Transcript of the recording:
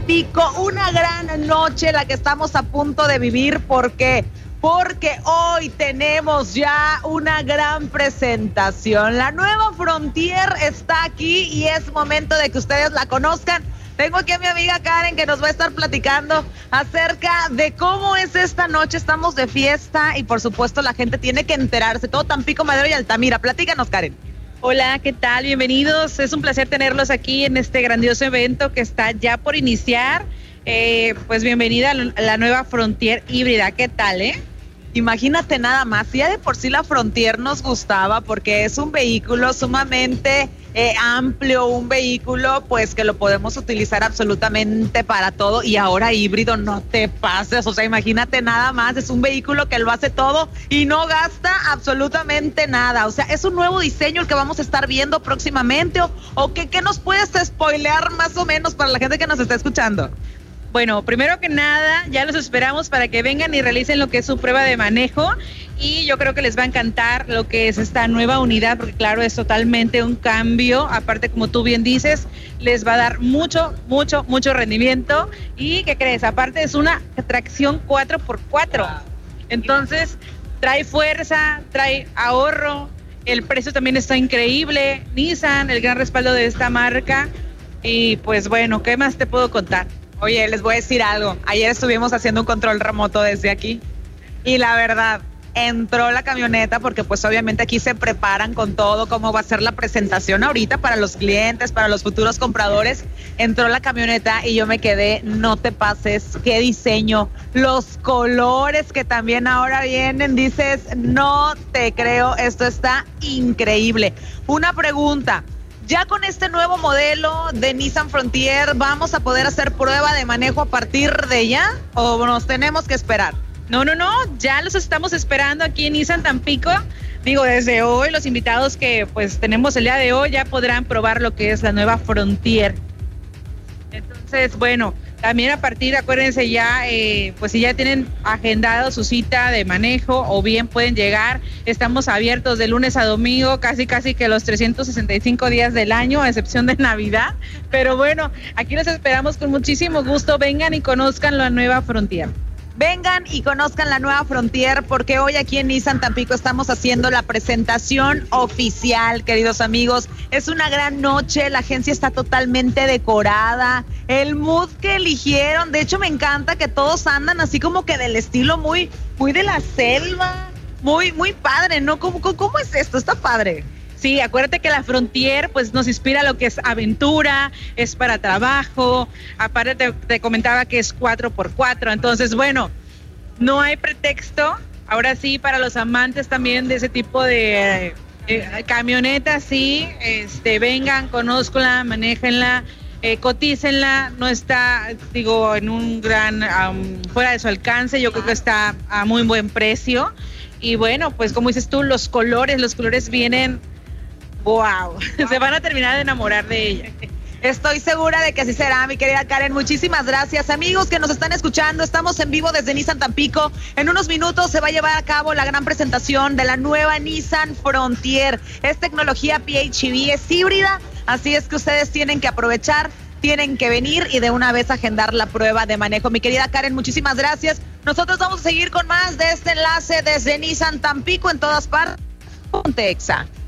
Tampico. Una gran noche la que estamos a punto de vivir. ¿Por qué? Porque hoy tenemos ya una gran presentación. La nueva Frontier está aquí y es momento de que ustedes la conozcan. Tengo aquí a mi amiga Karen que nos va a estar platicando acerca de cómo es esta noche. Estamos de fiesta y por supuesto la gente tiene que enterarse. Todo Tampico, Madero y Altamira. Platícanos, Karen. Hola, ¿qué tal? Bienvenidos. Es un placer tenerlos aquí en este grandioso evento que está ya por iniciar. Pues bienvenida a la nueva Frontier híbrida. ¿Qué tal, Imagínate nada más, ya de por sí la Frontier nos gustaba porque es un vehículo sumamente amplio, un vehículo pues que lo podemos utilizar absolutamente para todo, y ahora híbrido, no te pases, o sea, imagínate nada más, es un vehículo que lo hace todo y no gasta absolutamente nada, o sea, es un nuevo diseño el que vamos a estar viendo próximamente, o ¿qué nos puedes spoilear más o menos para la gente que nos está escuchando? Bueno, primero que nada, ya los esperamos para que vengan y realicen lo que es su prueba de manejo, y yo creo que les va a encantar lo que es esta nueva unidad, porque claro, es totalmente un cambio. Aparte, como tú bien dices, les va a dar mucho rendimiento. ¿Y qué crees? Aparte es una tracción 4x4. Entonces, trae fuerza, trae ahorro, el precio también está increíble. Nissan, el gran respaldo de esta marca. Y pues bueno, ¿qué más te puedo contar? Oye, les voy a decir algo. Ayer estuvimos haciendo un control remoto desde aquí y la verdad, entró la camioneta porque pues obviamente aquí se preparan con todo, cómo va a ser la presentación ahorita para los clientes, para los futuros compradores. Entró la camioneta y yo me quedé, no te pases, qué diseño, los colores que también ahora vienen, dices, no te creo, esto está increíble. Una pregunta. Ya con este nuevo modelo de Nissan Frontier, ¿vamos a poder hacer prueba de manejo a partir de ya o nos tenemos que esperar? No, ya los estamos esperando aquí en Nissan Tampico. Digo, desde hoy los invitados que pues tenemos el día de hoy ya podrán probar lo que es la nueva Frontier. Entonces, bueno, también a partir, acuérdense ya, pues si ya tienen agendado su cita de manejo o bien pueden llegar, estamos abiertos de lunes a domingo, casi que los 365 días del año, a excepción de Navidad. Pero bueno, aquí los esperamos con muchísimo gusto, vengan y conozcan la nueva Frontier. Vengan y conozcan la nueva Frontier porque hoy aquí en Nissan Tampico estamos haciendo la presentación oficial, queridos amigos. Es una gran noche, la agencia está totalmente decorada, el mood que eligieron, de hecho me encanta que todos andan así como que del estilo muy de la selva, muy padre, ¿no? ¿Cómo es esto? Está padre. Sí, acuérdate que la Frontier pues nos inspira lo que es aventura, es para trabajo, aparte te comentaba que es 4x4, entonces bueno, no hay pretexto, ahora sí para los amantes también de ese tipo de camionetas, sí, vengan, conózcanla, manéjenla, cotícenla, no está, digo, en un gran, fuera de su alcance, yo creo que está a muy buen precio, y bueno, pues como dices tú, los colores vienen. ¡Wow! Se van a terminar de enamorar de ella. Estoy segura de que así será, mi querida Karen. Muchísimas gracias. Amigos que nos están escuchando, estamos en vivo desde Nissan Tampico. En unos minutos se va a llevar a cabo la gran presentación de la nueva Nissan Frontier. Es tecnología PHEV, es híbrida, así es que ustedes tienen que aprovechar, tienen que venir y de una vez agendar la prueba de manejo. Mi querida Karen, muchísimas gracias. Nosotros vamos a seguir con más de este enlace desde Nissan Tampico en todas partes. Ponte Exa.